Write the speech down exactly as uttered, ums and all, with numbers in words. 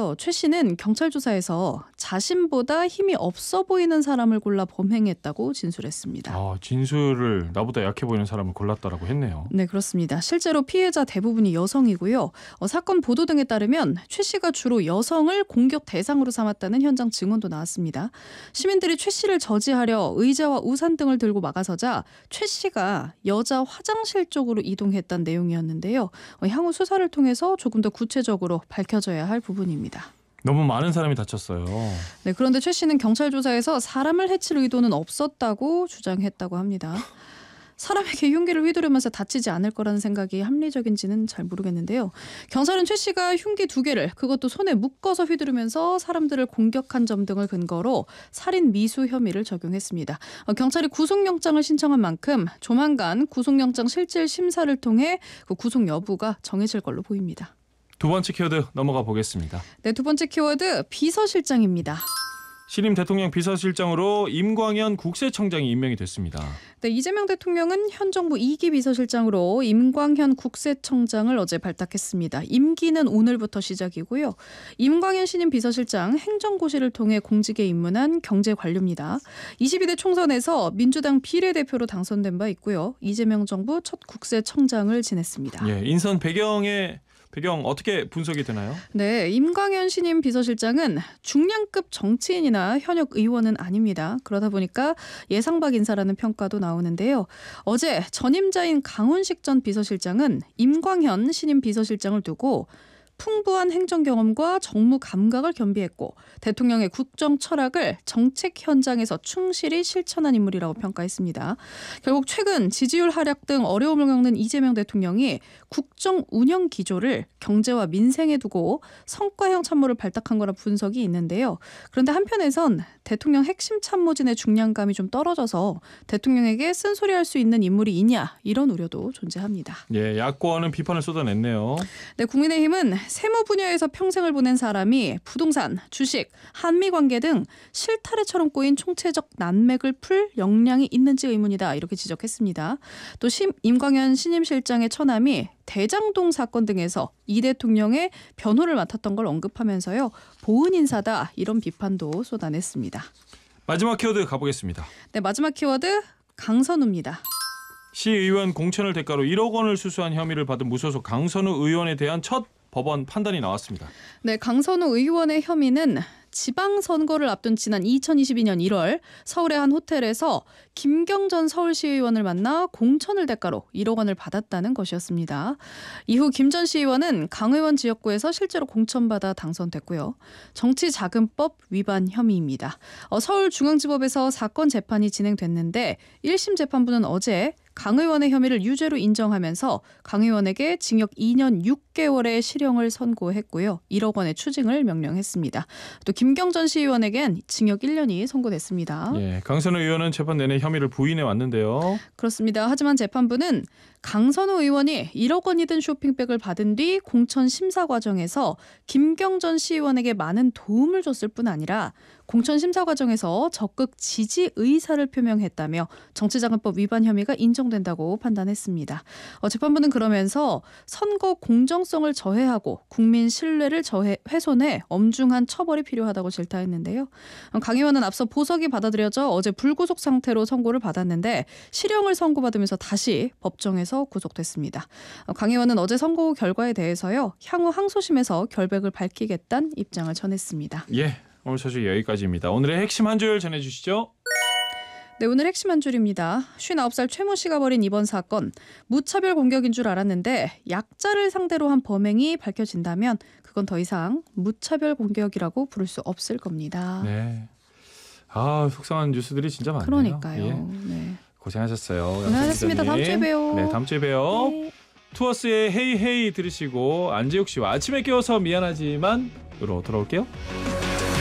있는데요. 최 씨는 경찰 조사에서 자신보다 힘이 없어 보이는 사람을 골라 범행했다고 진술했습니다. 아, 진술을 나보다 약해 보이는 사람을 골랐다라고 했네요. 네, 그렇습니다. 실제로 피해자 대부분이 여성이고요. 어, 사건 보도 등에 따르면 최 씨가 주로 여성을 공격 대상으로 삼았다는 현장 증언도 나왔습니다. 시민들이 최 씨를 저지하려 의자와 우산 등을 들고 막아서자 최 씨가 여자 화장실 쪽으로 이동했다는 내용이었는데요. 어, 향후 수사를 통해서 조금 더 구체적으로 밝혀져야 할 부분입니다. 너무 많은 사람이 다쳤어요. 네, 그런데 최 씨는 경찰 조사에서 사람을 해칠 의도는 없었다고 주장했다고 합니다. 사람에게 흉기를 휘두르면서 다치지 않을 거라는 생각이 합리적인지는 잘 모르겠는데요. 경찰은 최 씨가 흉기 두 개를 그것도 손에 묶어서 휘두르면서 사람들을 공격한 점 등을 근거로 살인 미수 혐의를 적용했습니다. 경찰이 구속영장을 신청한 만큼 조만간 구속영장 실질 심사를 통해 그 구속 여부가 정해질 걸로 보입니다. 두 번째 키워드 넘어가 보겠습니다. 네, 두 번째 키워드 비서실장입니다. 신임 대통령 비서실장으로 임광현 국세청장이 임명이 됐습니다. 네, 이재명 대통령은 현 정부 이 기 비서실장으로 임광현 국세청장을 어제 발탁했습니다. 임기는 오늘부터 시작이고요. 임광현 신임 비서실장 행정고시를 통해 공직에 입문한 경제관료입니다. 이십이 대 총선에서 민주당 비례대표로 당선된 바 있고요. 이재명 정부 첫 국세청장을 지냈습니다. 예, 인선 배경에 배경 어떻게 분석이 되나요? 네, 임광현 신임 비서실장은 중량급 정치인이나 현역 의원은 아닙니다. 그러다 보니까 예상 밖 인사라는 평가도 나오는데요. 어제 전임자인 강훈식 전 비서실장은 임광현 신임 비서실장을 두고 풍부한 행정 경험과 정무 감각을 겸비했고 대통령의 국정 철학을 정책 현장에서 충실히 실천한 인물이라고 평가했습니다. 결국 최근 지지율 하락 등 어려움을 겪는 이재명 대통령이 국정 운영 기조를 경제와 민생에 두고 성과형 참모를 발탁한 거라 분석이 있는데요. 그런데 한편에선 대통령 핵심 참모진의 중량감이 좀 떨어져서 대통령에게 쓴소리할 수 있는 인물이 있냐 이런 우려도 존재합니다. 예, 야권은 비판을 쏟아냈네요. 네, 국민의힘은 세무 분야에서 평생을 보낸 사람이 부동산, 주식, 한미 관계 등 실타래처럼 꼬인 총체적 난맥을 풀 역량이 있는지 의문이다 이렇게 지적했습니다. 또 심, 임광현 신임 실장의 처남이 대장동 사건 등에서 이 대통령의 변호를 맡았던 걸 언급하면서요. 보은 인사다 이런 비판도 쏟아냈습니다. 마지막 키워드 가보겠습니다. 네, 마지막 키워드 강선우입니다. 시의원 공천을 대가로 일억 원을 수수한 혐의를 받은 무소속 강선우 의원에 대한 첫 법원 판단이 나왔습니다. 네, 강선우 의원의 혐의는 지방선거를 앞둔 지난 이천이십이 년 일월 서울의 한 호텔에서 김경전 서울시의원을 만나 공천을 대가로 일억 원을 받았다는 것이었습니다. 이후 김 전 시의원은 강 의원 지역구에서 실제로 공천받아 당선됐고요. 정치자금법 위반 혐의입니다. 어, 서울중앙지법에서 사건 재판이 진행됐는데 일 심 재판부는 어제 강 의원의 혐의를 유죄로 인정하면서 강 의원에게 징역 이 년 육 개월의 실형을 선고했고요. 일억 원의 추징을 명령했습니다. 또 김경전 시의원에겐 징역 일 년이 선고됐습니다. 예, 강선우 의원은 재판 내내 혐의를 부인해 왔는데요. 그렇습니다. 하지만 재판부는 강선우 의원이 일억 원이 든 쇼핑백을 받은 뒤 공천 심사 과정에서 김경전 시의원에게 많은 도움을 줬을 뿐 아니라 공천 심사 과정에서 적극 지지 의사를 표명했다며 정치자금법 위반 혐의가 인정된다고 판단했습니다. 어, 재판부는 그러면서 선거 공정성을 저해하고 국민 신뢰를 저해, 훼손해 엄중한 처벌이 필요하다고 질타했는데요. 어, 강 의원은 앞서 보석이 받아들여져 어제 불구속 상태로 선고를 받았는데 실형을 선고받으면서 다시 법정에서 구속됐습니다. 어, 강 의원은 어제 선고 결과에 대해서요. 향후 항소심에서 결백을 밝히겠다는 입장을 전했습니다. 예. 오늘 소식 여기까지입니다. 오늘의 핵심 한 줄 전해주시죠. 네, 오늘 핵심 한 줄입니다. 쉰아홉 살 최모 씨가 벌인 이번 사건 무차별 공격인 줄 알았는데 약자를 상대로 한 범행이 밝혀진다면 그건 더 이상 무차별 공격이라고 부를 수 없을 겁니다. 네. 아, 속상한 뉴스들이 진짜 많네요. 그러니까요. 예. 네. 고생하셨어요. 고생하셨습니다. 다음 주에 봬요. 네, 다음 주에 봬요. 네. 투어스의 헤이 헤이 들으시고 안재욱 씨와 아침에 깨워서 미안하지만 으로 돌아올게요.